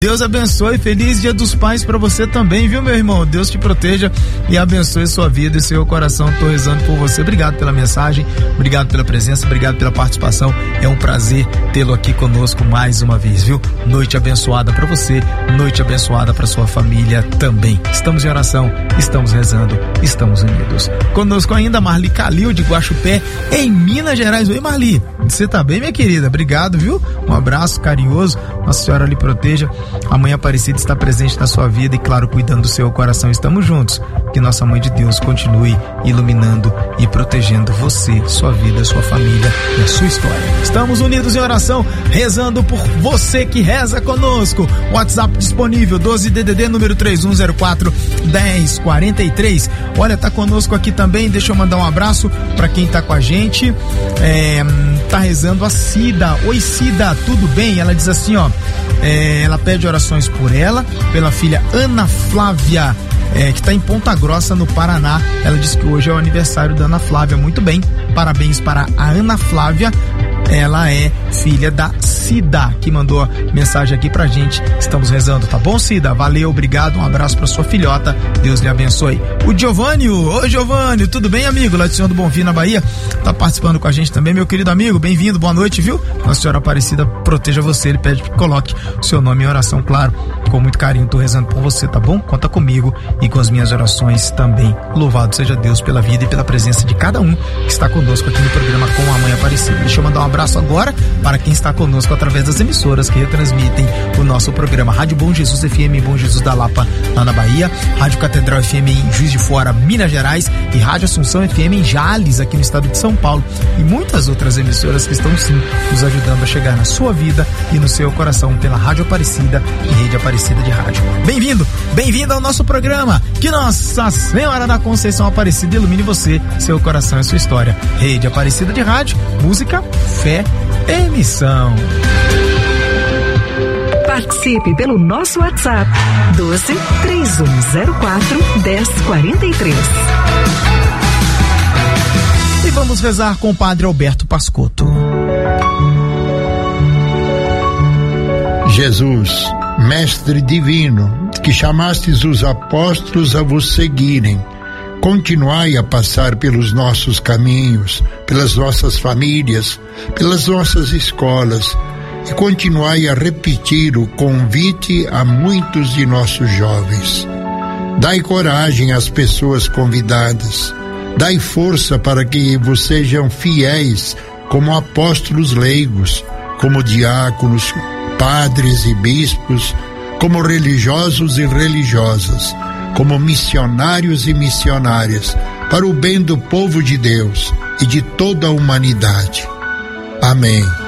Deus abençoe, feliz Dia dos Pais pra você também, viu, meu irmão? Deus te proteja e abençoe sua vida e seu coração. Tô rezando por você. Obrigado pela mensagem, obrigado pela presença, obrigado pela participação. É um prazer tê-lo aqui conosco mais uma vez, viu? Noite abençoada pra você, noite abençoada pra sua família também. Estamos em oração, estamos rezando, estamos unidos. Conosco ainda Marli Calil de Guaxupé, em Minas Gerais. Oi, Marli, você tá bem, minha querida? Obrigado, viu? Um abraço carinhoso, Nossa Senhora lhe proteja. A Mãe Aparecida está presente na sua vida e, claro, cuidando do seu coração. Estamos juntos. Que Nossa Mãe de Deus continue iluminando e protegendo você, sua vida, sua família e a sua história. Estamos unidos em oração, rezando por você que reza conosco. WhatsApp disponível 12DDD número 3104-1043. Olha, tá conosco aqui também. Deixa eu mandar um abraço para quem tá com a gente. Tá rezando a Cida. Oi, Cida, tudo bem? Ela diz assim, ó, ela pede orações por ela, pela filha Ana Flávia, que está em Ponta Grossa, no Paraná. Ela diz que hoje é o aniversário da Ana Flávia. Muito bem, parabéns para a Ana Flávia. Ela é filha da Cida, que mandou a mensagem aqui pra gente. Estamos rezando, tá bom, Cida? Valeu, obrigado, um abraço pra sua filhota, Deus lhe abençoe. O Giovânio, oi Giovânio, tudo bem, amigo? Lá de Senhor do Bonfim, na Bahia, tá participando com a gente também, meu querido amigo, bem-vindo, boa noite, viu? Nossa Senhora Aparecida proteja você, ele pede que coloque o seu nome em oração, claro, com muito carinho, tô rezando por você, tá bom? Conta comigo e com as minhas orações também. Louvado seja Deus pela vida e pela presença de cada um que está conosco aqui no programa Com a Mãe Aparecida. Deixa eu mandar um abraço agora para quem está conosco através das emissoras que retransmitem o nosso programa. Rádio Bom Jesus FM em Bom Jesus da Lapa, lá na Bahia, Rádio Catedral FM em Juiz de Fora, Minas Gerais, e Rádio Assunção FM em Jales, aqui no estado de São Paulo, e muitas outras emissoras que estão sim nos ajudando a chegar na sua vida e no seu coração pela Rádio Aparecida e Rede Aparecida de Rádio. Bem-vindo, bem-vindo ao nosso programa. Que Nossa Senhora da Conceição Aparecida ilumine você, seu coração e sua história. Rede Aparecida de Rádio, música, fé, emissão. Participe pelo nosso WhatsApp 12 3104 1043. E vamos rezar com o Padre Alberto Pascotto. Jesus, Mestre Divino, que chamastes os apóstolos a vos seguirem, continuai a passar pelos nossos caminhos, pelas nossas famílias, pelas nossas escolas, e continuai a repetir o convite a muitos de nossos jovens. Dai coragem às pessoas convidadas, dai força para que vos sejam fiéis como apóstolos leigos, como diáconos, padres e bispos, como religiosos e religiosas, como missionários e missionárias, para o bem do povo de Deus e de toda a humanidade. Amém.